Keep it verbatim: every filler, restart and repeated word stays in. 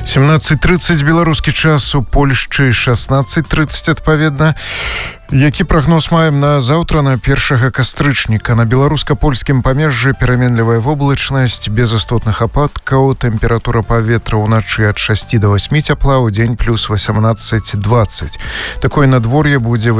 семнадцать тридцать беларускі час, у Польшчы шестнадцать тридцать адпаведна. Які прагноз маем на заўтра, на першага кастрычніка? На беларуска-польскім памежжы пераменлівая воблачнасць, без істотных ападкаў, тэмпература паветра ўначы ад шасці да васьмі цяпла, у дзень плюс восемнадцать двадцать. Такое надвор'е будзе